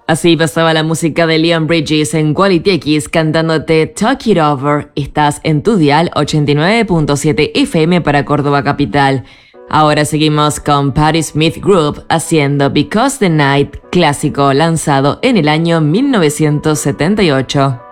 Así pasaba la música de Leon Bridges en Quality X cantándote Talk It Over. Estás en tu dial 89.7 FM para Córdoba Capital. Ahora seguimos con Patti Smith Group haciendo Because the Night, clásico lanzado en el año 1978.